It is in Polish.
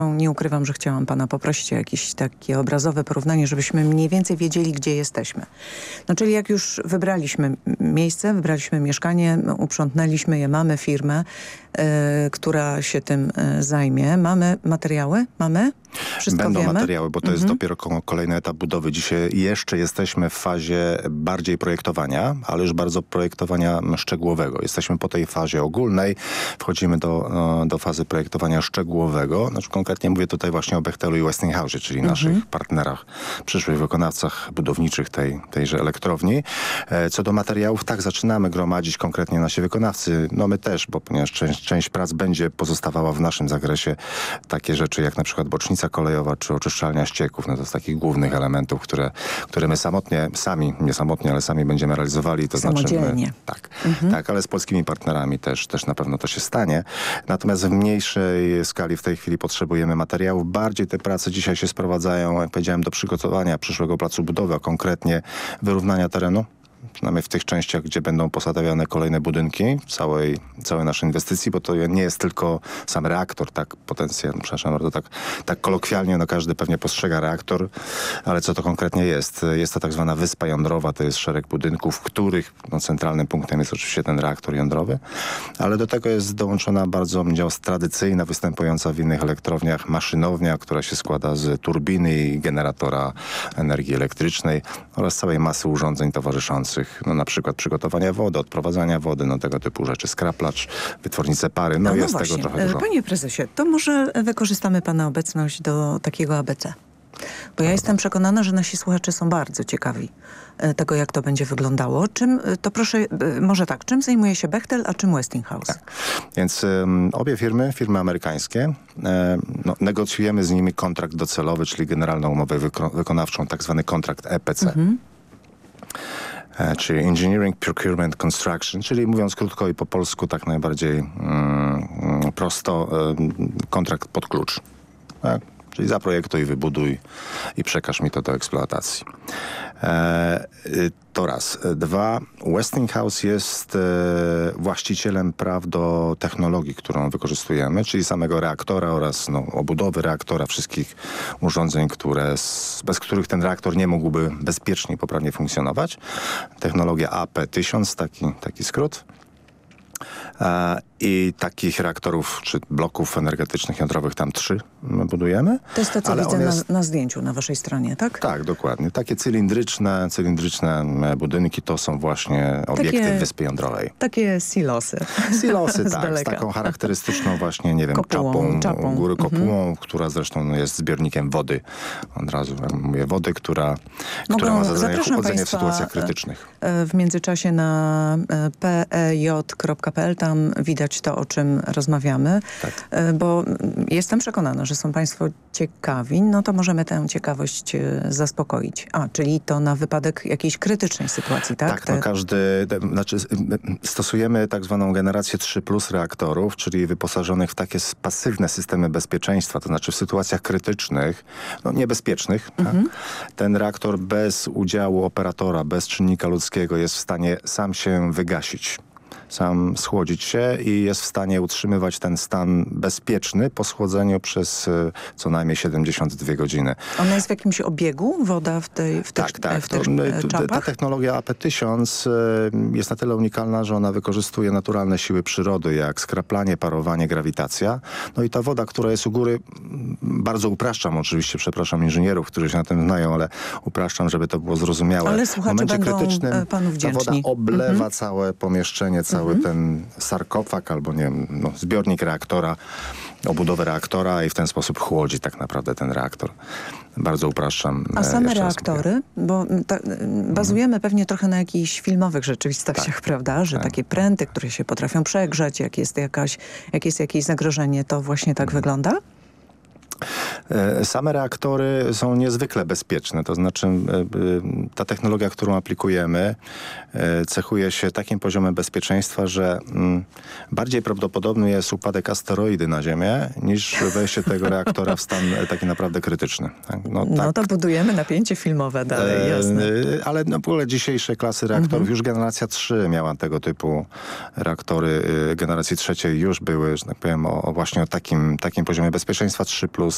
Nie ukrywam, że chciałam pana poprosić o jakieś takie obrazowe porównanie, żebyśmy mniej więcej wiedzieli, gdzie jesteśmy. No czyli jak już wybraliśmy miejsce, wybraliśmy mieszkanie, uprzątnęliśmy je, mamy firmę, która się tym zajmie. Mamy materiały? Mamy? Wszystko Będą wiemy? materiały, bo to jest dopiero kolejny etap budowy. Dzisiaj jeszcze jesteśmy w fazie bardziej projektowania, ale już bardzo projektowania szczegółowego. Jesteśmy po tej fazie ogólnej, wchodzimy do fazy projektowania szczegółowego. Znaczy, konkretnie mówię tutaj właśnie o Bechtelu i Westinghouse, czyli naszych partnerach, przyszłych wykonawcach budowniczych tejże elektrowni. Co do materiałów, tak, zaczynamy gromadzić konkretnie nasi wykonawcy. No my też, bo ponieważ część prac będzie pozostawała w naszym zakresie. Takie rzeczy jak na przykład bocznica kolejowa czy oczyszczalnia ścieków, no to z takich głównych elementów, które my sami będziemy realizowali. To samodzielnie. Znaczy tak, ale z polskimi partnerami też na pewno to się stanie. Natomiast w mniejszej skali w tej chwili potrzebujemy materiałów. Bardziej te prace dzisiaj się sprowadzają, jak powiedziałem, do przygotowania przyszłego placu budowy, a konkretnie wyrównania terenu. Przynajmniej w tych częściach, gdzie będą posadowione kolejne budynki całej naszej inwestycji, bo to nie jest tylko sam reaktor, tak potencjalnie, przepraszam bardzo, tak kolokwialnie, no każdy pewnie postrzega reaktor, ale co to konkretnie jest? Jest to tak zwana wyspa jądrowa, to jest szereg budynków, w których centralnym punktem jest oczywiście ten reaktor jądrowy, ale do tego jest dołączona bardzo tradycyjna, występująca w innych elektrowniach maszynownia, która się składa z turbiny i generatora energii elektrycznej oraz całej masy urządzeń towarzyszących. No na przykład przygotowania wody, odprowadzania wody, no tego typu rzeczy, skraplacz, wytwornice pary, no jest właśnie. tego trochę dużo. Panie prezesie, to może wykorzystamy pana obecność do takiego ABC. Bo ja jestem przekonana, że nasi słuchacze są bardzo ciekawi tego, jak to będzie wyglądało. Czym zajmuje się Bechtel, a czym Westinghouse? Tak. Więc obie firmy amerykańskie, negocjujemy z nimi kontrakt docelowy, czyli generalną umowę wykonawczą, tak zwany kontrakt EPC. Czyli Engineering, Procurement, Construction, czyli mówiąc krótko i po polsku tak najbardziej prosto, kontrakt pod klucz. Tak? Czyli zaprojektuj, wybuduj i przekaż mi to do eksploatacji. To raz. Dwa, Westinghouse jest właścicielem praw do technologii, którą wykorzystujemy, czyli samego reaktora oraz obudowy reaktora, wszystkich urządzeń, bez których ten reaktor nie mógłby bezpiecznie i poprawnie funkcjonować. Technologia AP1000, taki skrót. I takich reaktorów czy bloków energetycznych jądrowych tam 3 budujemy. To jest to, co widzę na zdjęciu na waszej stronie, tak? Tak, dokładnie. Takie cylindryczne budynki to są właśnie obiekty wyspy jądrowej. Takie silosy. Silosy, tak, z taką charakterystyczną właśnie, nie wiem, czapą, góry kopułą, która zresztą jest zbiornikiem wody. Od razu mówię, wody, która ma zadanie chłodzenia w sytuacjach krytycznych. W międzyczasie na pej.pl tam widać to, o czym rozmawiamy, tak. Bo jestem przekonana, że są państwo ciekawi, no to możemy tę ciekawość zaspokoić. Czyli to na wypadek jakiejś krytycznej sytuacji, tak? Tak, stosujemy tak zwaną generację 3+ reaktorów, czyli wyposażonych w takie pasywne systemy bezpieczeństwa, to znaczy w sytuacjach krytycznych, niebezpiecznych, tak? Ten reaktor bez udziału operatora, bez czynnika ludzkiego jest w stanie sam się wygasić. Sam schłodzić się i jest w stanie utrzymywać ten stan bezpieczny po schłodzeniu przez co najmniej 72 godziny. Ona jest w jakimś obiegu, woda w tych czapach? Ta technologia AP1000 jest na tyle unikalna, że ona wykorzystuje naturalne siły przyrody, jak skraplanie, parowanie, grawitacja. No i ta woda, która jest u góry, bardzo upraszczam oczywiście, przepraszam inżynierów, którzy się na tym znają, ale upraszczam, żeby to było zrozumiałe. Ale słuchacze będą panu wdzięczni. Ta woda oblewa całe pomieszczenie, cały ten sarkofag albo nie wiem, zbiornik reaktora, obudowę reaktora i w ten sposób chłodzi tak naprawdę ten reaktor. Bardzo upraszczam. A same reaktory, bo bazujemy pewnie trochę na jakichś filmowych rzeczywistościach, prawda? Że takie pręty, które się potrafią przegrzać, jak jest jakieś zagrożenie, to właśnie tak wygląda? Same reaktory są niezwykle bezpieczne, to znaczy ta technologia, którą aplikujemy, cechuje się takim poziomem bezpieczeństwa, że bardziej prawdopodobny jest upadek asteroidy na Ziemię, niż wejście tego reaktora w stan taki naprawdę krytyczny. Tak? To budujemy napięcie filmowe dalej, jasne. Ale w ogóle dzisiejsze klasy reaktorów, już generacja 3 miała tego typu reaktory, generacji trzeciej już były, że tak powiem, właśnie o takim poziomie bezpieczeństwa 3+.